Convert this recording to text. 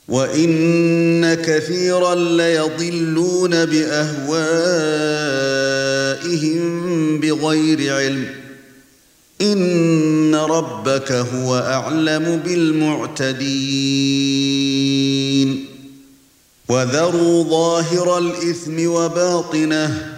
وَإِنَّ كَثِيرًا لَيَضِلُّونَ بِأَهْوَائِهِم بِغَيْرِ عِلْمٍ ۗ إِنَّ رَبَّكَ هُوَ أَعْلَمُ بِالْمُعْتَدِينَ وَذَرُوا ظَاهِرَ الْإِثْمِ وَبَاطِنَهُ